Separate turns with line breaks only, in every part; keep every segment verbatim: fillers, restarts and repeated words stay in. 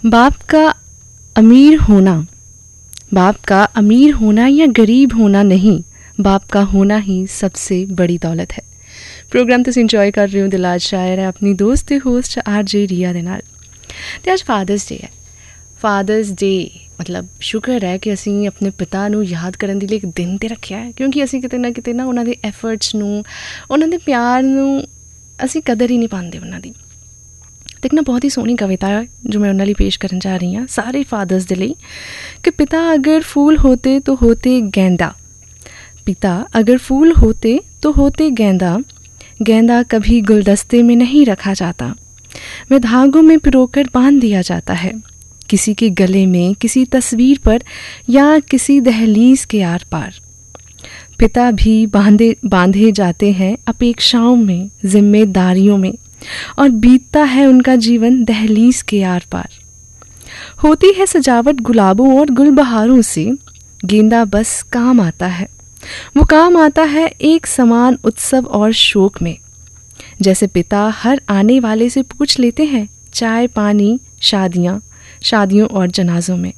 बाप का अमीर होना बाप का अमीर होना या गरीब होना नहीं, बाप का होना ही सबसे बड़ी दौलत है। प्रोग्राम ਤੁਸੀਂ ਇੰਜੋਏ ਕਰ ਰਹੇ ਹੋ ਦਿਲਾਜ ਸ਼ਾਇਰ ਹੈ ਆਪਣੀ ਦੋਸਤ ਤੇ ਹੋਸਟ ਆਰ ਜੇ ਰੀਆ ਦੇ ਨਾਲ। ਤੇ ਅੱਜ ਫਾਦਰਸ ਡੇ ਹੈ। ਫਾਦਰਸ ਡੇ ਮਤਲਬ ਸ਼ੁਕਰ ਹੈ ਕਿ ਅਸੀਂ ਆਪਣੇ ਪਿਤਾ ਨੂੰ ਯਾਦ ਕਰਨ ਦੇ ਲਈ ਇੱਕ ਦਿਨ 'ਤੇ ਰੱਖਿਆ ਹੈ, ਕਿਉਂਕਿ ਅਸੀਂ ਕਿਤੇ ਨਾ ਕਿਤੇ ਨਾ ਉਹਨਾਂ ਦੇ ਐਫਰਟਸ ਨੂੰ, ਉਹਨਾਂ ਦੇ ਪਿਆਰ ਨੂੰ ਅਸੀਂ ਕਦਰ ਹੀ ਨਹੀਂ ਪਾਉਂਦੇ ਉਹਨਾਂ ਦੀ। ਤੇ ਇੱਕ ਨਾ ਬਹੁਤ ਹੀ ਸੋਹਣੀ ਕਵਿਤਾ ਹੈ ਜੋ ਮੈਂ ਉਹਨਾਂ ਲਈ ਪੇਸ਼ ਕਰਨ ਜਾ ਰਹੀ ਹਾਂ ਸਾਰੇ ਫਾਦਰਸ ਦੇ ਲਈ ਕਿ पिता अगर फूल होते तो होते गेंदा, पिता अगर फूल होते तो होते गेंदा, गेंदा कभी गुलदस्ते में नहीं रखा जाता, वह धागों में पिरोकर बांध दिया जाता है, किसी के गले में, किसी तस्वीर पर या किसी दहलीज के आर पार। पिता भी बांधे बांधे जाते हैं अपेक्षाओं में, जिम्मेदारियों में, और बीतता है उनका जीवन दहलीज के आर पार। होती है सजावट गुलाबों और गुलबहारों से, गेंदा बस काम आता है, वो काम आता है एक समान उत्सव और शोक में। जैसे पिता हर आने वाले से पूछ लेते हैं चाय पानी, शादियाँ शादियों और जनाजों में।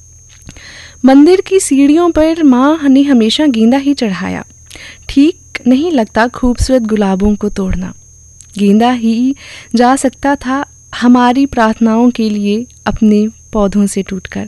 मंदिर की सीढ़ियों पर माँ ने हमेशा गेंदा ही चढ़ाया, ठीक नहीं लगता खूबसूरत गुलाबों को तोड़ना, गेंदा ही जा सकता था हमारी प्रार्थनाओं के लिए अपने पौधों से टूटकर।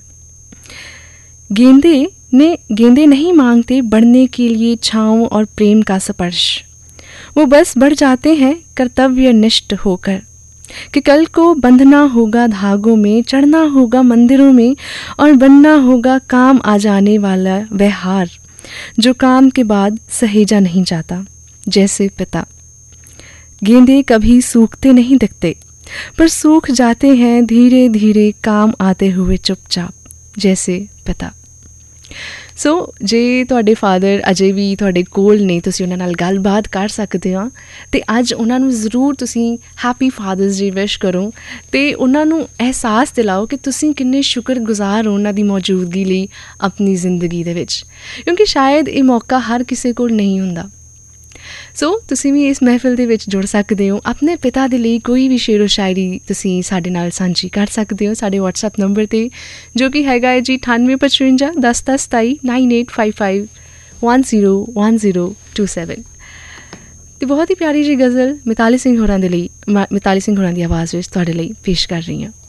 गेंदे ने गेंदे नहीं मांगते बढ़ने के लिए छाँव और प्रेम का स्पर्श, वो बस बढ़ जाते हैं कर्तव्यनिष्ठ होकर कि कल को बंधना होगा धागों में, चढ़ना होगा मंदिरों में, और बनना होगा काम आ जाने वाला वह हार जो काम के बाद सहेजा नहीं जाता। जैसे पिता गेंदे कभी सूखते नहीं दिखते, पर सूख जाते हैं धीरे धीरे काम आते हुए चुपचाप, जैसे पिता। ਸੋ ਜੇ ਤੁਹਾਡੇ ਫਾਦਰ ਅਜੇ ਵੀ ਤੁਹਾਡੇ ਕੋਲ ਨੇ, ਤੁਸੀਂ ਉਹਨਾਂ ਨਾਲ ਗੱਲਬਾਤ ਕਰ ਸਕਦੇ ਹੋ ਅਤੇ ਅੱਜ ਉਹਨਾਂ ਨੂੰ ਜ਼ਰੂਰ ਤੁਸੀਂ ਹੈਪੀ ਫਾਦਰਸ ਡੇ ਵਿਸ਼ ਕਰੋ ਅਤੇ ਉਹਨਾਂ ਨੂੰ ਅਹਿਸਾਸ ਦਿਲਾਓ ਕਿ ਤੁਸੀਂ ਕਿੰਨੇ ਸ਼ੁਕਰਗੁਜ਼ਾਰ ਹੋ ਉਹਨਾਂ ਦੀ ਮੌਜੂਦਗੀ ਲਈ ਆਪਣੀ ਜ਼ਿੰਦਗੀ ਦੇ ਵਿੱਚ, ਕਿਉਂਕਿ ਸ਼ਾਇਦ ਇਹ ਮੌਕਾ ਹਰ ਕਿਸੇ ਕੋਲ ਨਹੀਂ ਹੁੰਦਾ। ਸੋ ਤੁਸੀਂ ਵੀ ਇਸ ਮਹਿਫਿਲ ਦੇ ਵਿੱਚ ਜੁੜ ਸਕਦੇ ਹੋ। ਆਪਣੇ ਪਿਤਾ ਦੇ ਲਈ ਕੋਈ ਵੀ ਸ਼ੇਰੋ ਸ਼ਾਇਰੀ ਤੁਸੀਂ ਸਾਡੇ ਨਾਲ ਸਾਂਝੀ ਕਰ ਸਕਦੇ ਹੋ ਸਾਡੇ ਵਟਸਐਪ ਨੰਬਰ 'ਤੇ, ਜੋ ਕਿ ਹੈਗਾ ਹੈ ਜੀ ਅਠਾਨਵੇਂ ਪਚਵੰਜਾ ਦਸ ਦਸ ਸਤਾਈ nine eight five five one zero one zero two seven. ਅਤੇ ਬਹੁਤ ਹੀ ਪਿਆਰੀ ਜਿਹੀ ਗਜ਼ਲ ਮਿਤਾਲੀ ਸਿੰਘ ਹੋਰਾਂ ਦੇ ਲਈ ਮਿਤਾਲੀ ਸਿੰਘ ਹੋਰਾਂ ਦੀ ਆਵਾਜ਼ ਵਿੱਚ ਤੁਹਾਡੇ ਲਈ ਪੇਸ਼ ਕਰ ਰਹੀ ਹਾਂ।